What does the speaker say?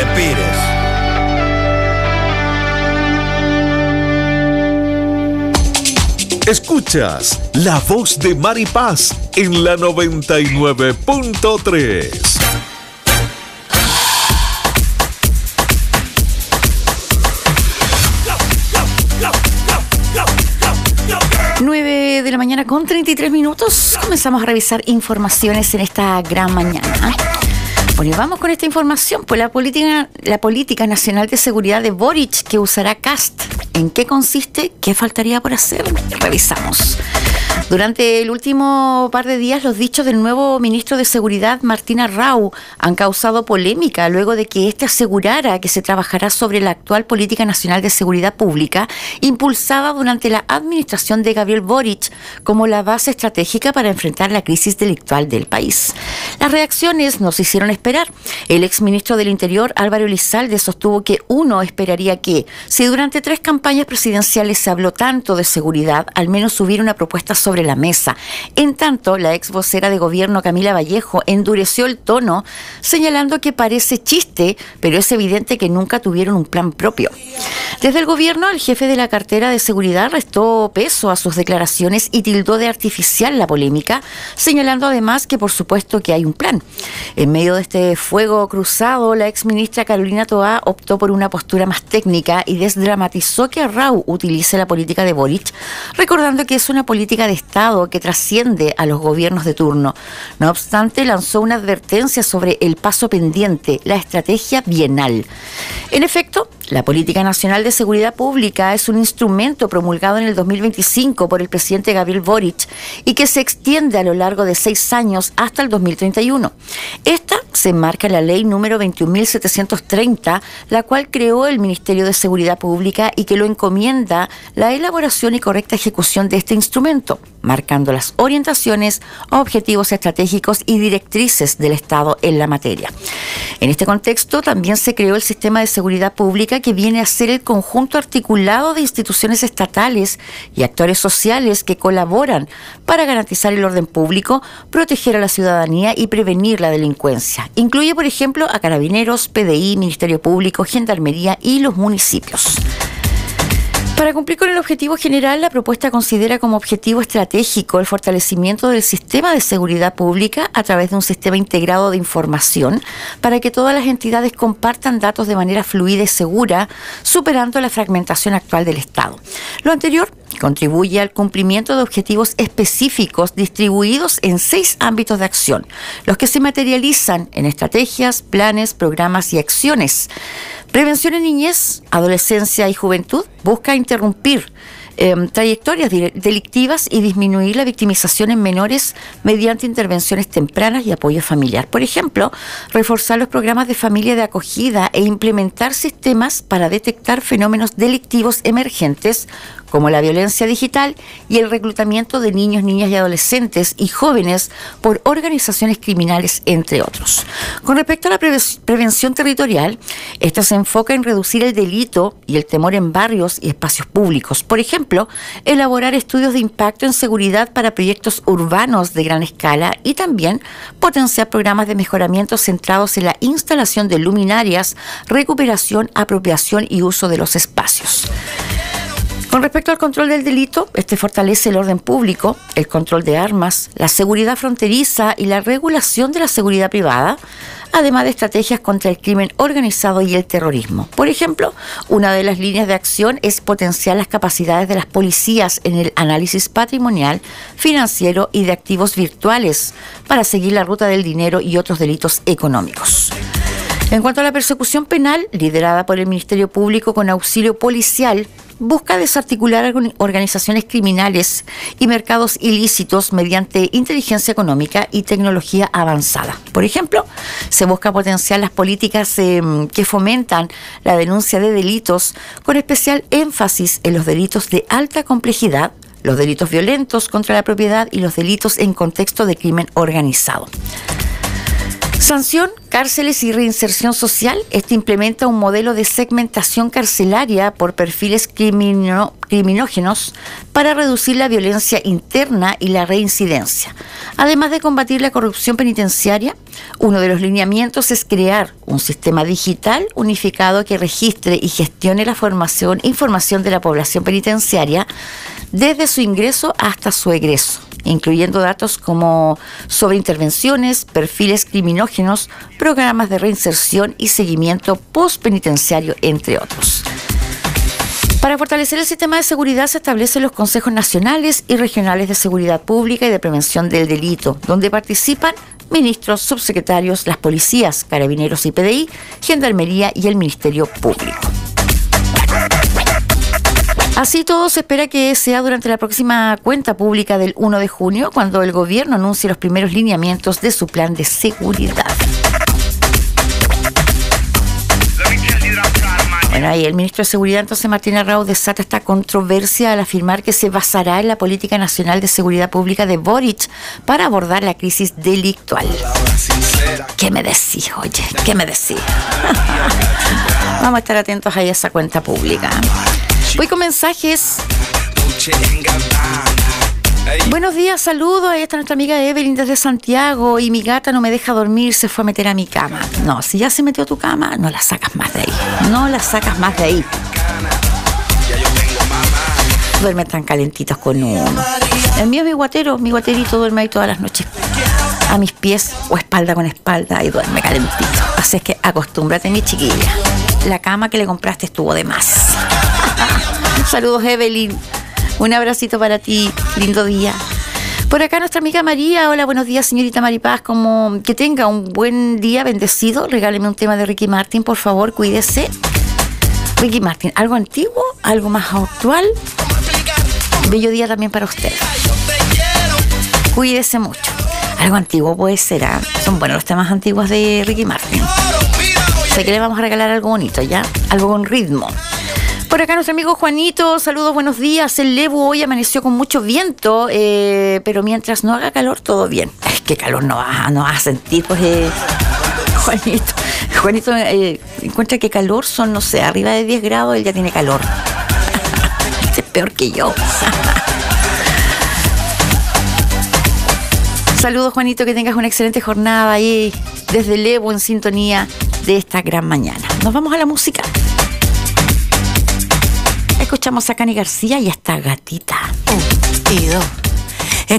de Pires. Escuchas La Voz de Maripaz en la 99.3. 9 de la mañana con 33 minutos. Comenzamos a revisar informaciones en esta gran mañana. Bueno, y vamos con esta información. Pues la política nacional de seguridad de Boric que usará Kast. ¿En qué consiste? ¿Qué faltaría por hacer? Revisamos. Durante el último par de días, los dichos del nuevo ministro de Seguridad, Martín Arrau, han causado polémica luego de que éste asegurara que se trabajará sobre la actual Política Nacional de Seguridad Pública, impulsada durante la administración de Gabriel Boric, como la base estratégica para enfrentar la crisis delictual del país. Las reacciones no se hicieron esperar. El exministro del Interior, Álvaro Elizalde, sostuvo que uno esperaría que, si durante 3 campañas presidenciales se habló tanto de seguridad, al menos hubiera una propuesta sobre la mesa. En tanto, la ex vocera de gobierno, Camila Vallejo, endureció el tono, señalando que parece chiste, pero es evidente que nunca tuvieron un plan propio. Desde el gobierno, el jefe de la cartera de seguridad restó peso a sus declaraciones y tildó de artificial la polémica, señalando además que por supuesto que hay un plan. En medio de este fuego cruzado, la ex ministra Carolina Toá optó por una postura más técnica y desdramatizó que Arrau utilice la política de Boric, recordando que es una política de Estado que trasciende a los gobiernos de turno. No obstante, lanzó una advertencia sobre el paso pendiente, la estrategia bienal. En efecto, la Política Nacional de Seguridad Pública es un instrumento promulgado en el 2025 por el presidente Gabriel Boric y que se extiende a lo largo de 6 años hasta el 2031. Esta se enmarca en la ley número 21.730, la cual creó el Ministerio de Seguridad Pública y que lo encomienda la elaboración y correcta ejecución de este instrumento, marcando las orientaciones, objetivos estratégicos y directrices del Estado en la materia. En este contexto también se creó el Sistema de Seguridad Pública, que viene a ser el conjunto articulado de instituciones estatales y actores sociales que colaboran para garantizar el orden público, proteger a la ciudadanía y prevenir la delincuencia. Incluye, por ejemplo, a Carabineros, PDI, Ministerio Público, Gendarmería y los municipios. Para cumplir con el objetivo general, la propuesta considera como objetivo estratégico el fortalecimiento del sistema de seguridad pública a través de un sistema integrado de información para que todas las entidades compartan datos de manera fluida y segura, superando la fragmentación actual del Estado. Lo anterior contribuye al cumplimiento de objetivos específicos distribuidos en 6 ámbitos de acción, los que se materializan en estrategias, planes, programas y acciones. Prevención en niñez, adolescencia y juventud busca interrumpir trayectorias delictivas y disminuir la victimización en menores mediante intervenciones tempranas y apoyo familiar. Por ejemplo, reforzar los programas de familia de acogida e implementar sistemas para detectar fenómenos delictivos emergentes como la violencia digital y el reclutamiento de niños, niñas y adolescentes y jóvenes por organizaciones criminales, entre otros. Con respecto a la prevención territorial, esta se enfoca en reducir el delito y el temor en barrios y espacios públicos. Por ejemplo, elaborar estudios de impacto en seguridad para proyectos urbanos de gran escala y también potenciar programas de mejoramiento centrados en la instalación de luminarias, recuperación, apropiación y uso de los espacios. Con respecto al control del delito, este fortalece el orden público, el control de armas, la seguridad fronteriza y la regulación de la seguridad privada, además de estrategias contra el crimen organizado y el terrorismo. Por ejemplo, una de las líneas de acción es potenciar las capacidades de las policías en el análisis patrimonial, financiero y de activos virtuales para seguir la ruta del dinero y otros delitos económicos. En cuanto a la persecución penal, liderada por el Ministerio Público con auxilio policial, busca desarticular organizaciones criminales y mercados ilícitos mediante inteligencia económica y tecnología avanzada. Por ejemplo, se busca potenciar las políticas que fomentan la denuncia de delitos, con especial énfasis en los delitos de alta complejidad, los delitos violentos contra la propiedad y los delitos en contexto de crimen organizado. Sanción, cárceles y reinserción social. Este implementa un modelo de segmentación carcelaria por perfiles criminógenos para reducir la violencia interna y la reincidencia. Además de combatir la corrupción penitenciaria, uno de los lineamientos es crear un sistema digital unificado que registre y gestione la información de la población penitenciaria desde su ingreso hasta su egreso, incluyendo datos como sobre intervenciones, perfiles criminógenos, programas de reinserción y seguimiento postpenitenciario, entre otros. Para fortalecer el sistema de seguridad se establecen los consejos nacionales y regionales de seguridad pública y de prevención del delito, donde participan ministros, subsecretarios, las policías, carabineros y PDI, gendarmería y el Ministerio Público. Así todo, se espera que sea durante la próxima cuenta pública del 1 de junio, cuando el gobierno anuncie los primeros lineamientos de su plan de seguridad. Bueno, ahí el ministro de Seguridad, entonces, Martín Arrau, desata esta controversia al afirmar que se basará en la política nacional de seguridad pública de Boric para abordar la crisis delictual. ¿Qué me decís, oye? ¿Qué me decís? Vamos a estar atentos ahí a esa cuenta pública. Voy con mensajes. Buenos días, saludos. Ahí está nuestra amiga Evelyn desde Santiago. Y mi gata no me deja dormir, se fue a meter a mi cama. No, si ya se metió a tu cama, no la sacas más de ahí. No la sacas más de ahí. Duermen tan calentitos con uno. El mío es mi guaterito duerme ahí todas las noches. A mis pies o espalda con espalda y duerme calentito. Así es que acostúmbrate, mi chiquilla. La cama que le compraste estuvo de más. Saludos, Evelyn. Un abracito para ti. Lindo día. Por acá nuestra amiga María. Hola, buenos días, señorita Maripaz. Como que tenga un buen día, bendecido. Regáleme un tema de Ricky Martin, por favor, cuídese. Ricky Martin, algo antiguo, algo más actual. Bello día también para usted. Cuídese mucho. Algo antiguo puede ser, ¿eh? Son buenos los temas antiguos de Ricky Martin. Sé que le vamos a regalar algo bonito, ¿ya? Algo con ritmo. Por acá nuestro amigo Juanito, saludos, buenos días. El Lebu hoy amaneció con mucho viento, pero mientras no haga calor, todo bien. Es que calor no vas a sentir, pues, Juanito encuentra que calor son, no sé, arriba de 10 grados, él ya tiene calor. Este es peor que yo. Saludos, Juanito, que tengas una excelente jornada ahí desde Lebu en sintonía de esta gran mañana. Nos vamos a la música. Escuchamos a Cani García y esta gatita. 1 y 2.